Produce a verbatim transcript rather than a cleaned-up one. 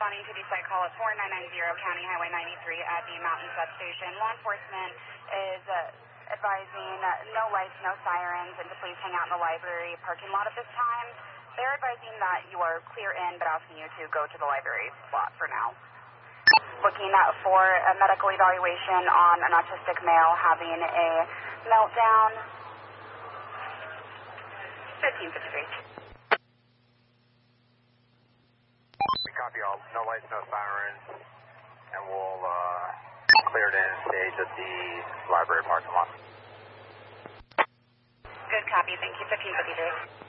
responding to the site call at four nine nine zero County Highway ninety-three at the Mountain Substation. Law enforcement is uh, advising uh, no lights, no sirens, and to please hang out in the library parking lot at this time. They're advising that you are clear in, but asking you to go to the library slot for now. Looking for a medical evaluation on an autistic male having a meltdown. fifteen fifty-three. Copy all. No lights, no sirens, and we'll uh, clear it in and stage at the library parking lot. Good copy. Thank you. fifteen fifty-three.